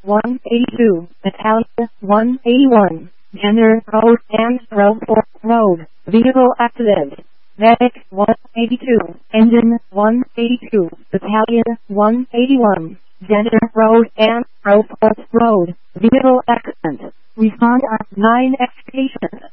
182, Italia 181, Gender Road and Road Road, Vehicle Accident. Medic 182, Engine 182, Battalion 181, Gender Road and Road Road, Vehicle Accident. Respond at 9 X stations.